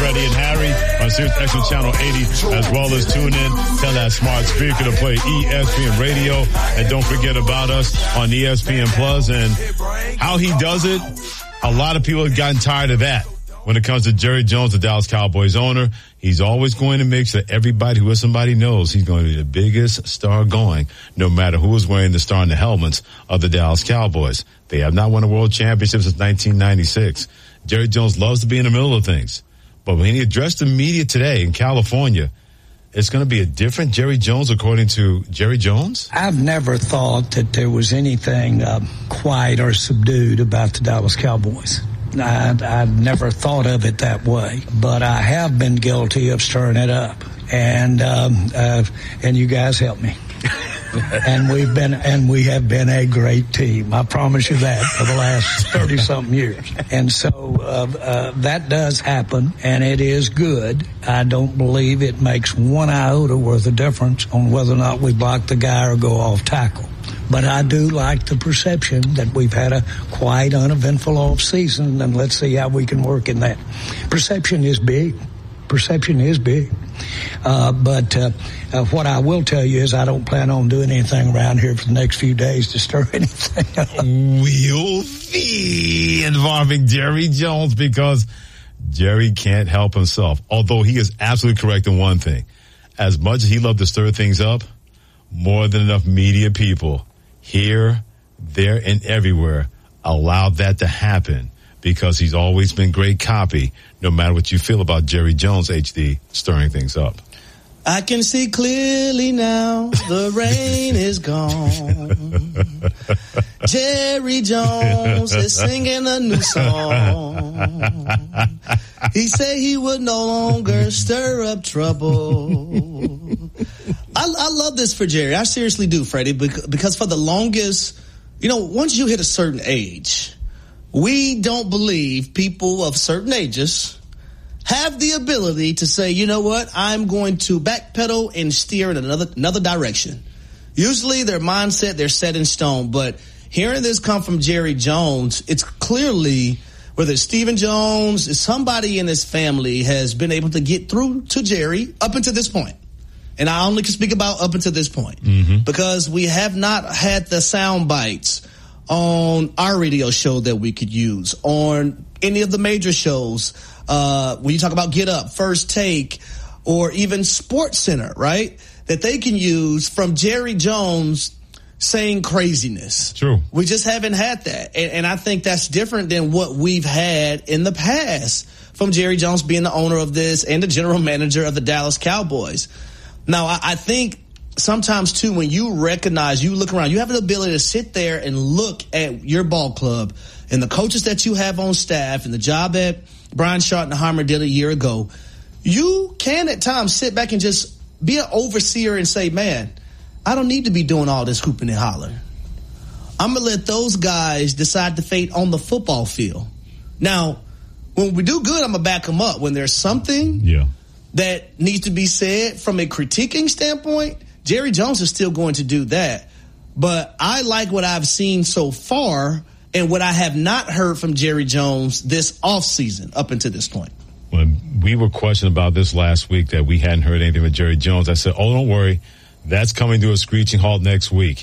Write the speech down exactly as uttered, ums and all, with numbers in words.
Freddie and Harry on Sirius X M Channel eighty, as well as tune in, tell that smart speaker to play E S P N Radio, and don't forget about us on E S P N Plus. And how he does it, a lot of people have gotten tired of that. When it comes to Jerry Jones, the Dallas Cowboys owner, he's always going to make sure everybody who is somebody knows he's going to be the biggest star going, no matter who is wearing the star in the helmets of the Dallas Cowboys. They have not won a world championship since nineteen ninety-six. Jerry Jones loves to be in the middle of things. But when he addressed the media today in California, it's going to be a different Jerry Jones, according to Jerry Jones? I've never thought that there was anything uh, quiet or subdued about the Dallas Cowboys. I, I never thought of it that way, but I have been guilty of stirring it up, and um, uh, and you guys help me. and we've been and we have been a great team. I promise you that for the last thirty something years. And so uh, uh, that does happen, and it is good. I don't believe it makes one iota worth of difference on whether or not we block the guy or go off tackle. But I do like the perception that we've had a quite uneventful off season, and let's see how we can work in that. Perception is big. Perception is big. Uh, but uh, uh, what I will tell you is I don't plan on doing anything around here for the next few days to stir anything up. We'll see involving Jerry Jones, because Jerry can't help himself. Although he is absolutely correct in one thing. As much as he loved to stir things up, more than enough media people here, there, and everywhere allowed that to happen, because he's always been great copy, no matter what you feel about Jerry Jones, H D, stirring things up. I can see clearly now the rain is gone. Jerry Jones is singing a new song. He said he would no longer stir up trouble. I, I love this for Jerry. I seriously do, Freddie, because for the longest, you know, once you hit a certain age, we don't believe people of certain ages have the ability to say, you know what, I'm going to backpedal and steer in another another direction. Usually their mindset, they're set in stone. But hearing this come from Jerry Jones, it's clearly, whether it's Stephen Jones, somebody in his family has been able to get through to Jerry up until this point. And I only can speak about up until this point, mm-hmm. because we have not had the sound bites on our radio show that we could use, on any of the major shows. Uh, when you talk about Get Up, First Take, or even Sports Center, right? That they can use from Jerry Jones saying craziness. True. We just haven't had that. And, and I think that's different than what we've had in the past from Jerry Jones being the owner of this and the general manager of the Dallas Cowboys. Now, I, I think sometimes, too, when you recognize, you look around, you have an ability to sit there and look at your ball club and the coaches that you have on staff and the job that Brian Schottenheimer did a year ago. You can at times sit back and just be an overseer and say, man, I don't need to be doing all this hooping and hollering. I'm going to let those guys decide the fate on the football field. Now, when we do good, I'm going to back them up. When there's something yeah. that needs to be said from a critiquing standpoint, Jerry Jones is still going to do that. But I like what I've seen so far and what I have not heard from Jerry Jones this offseason up until this point. When we were questioned about this last week, that we hadn't heard anything with Jerry Jones, I said, oh, don't worry. That's coming to a screeching halt next week.